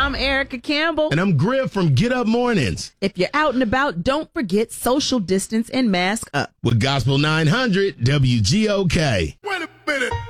I'm Erica Campbell. And I'm Griff from Get Up Mornings. If you're out and about, don't forget social distance and mask up. With Gospel 900 WGOK. Wait a minute.